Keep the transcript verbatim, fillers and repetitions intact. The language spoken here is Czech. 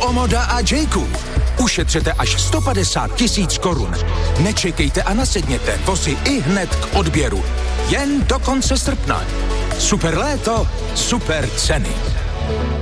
Omoda a Jayku. Ušetřete až sto padesát tisíc korun. Nečekejte a nasedněte, vozy i hned k odběru. Jen do konce srpna. Super léto, super ceny.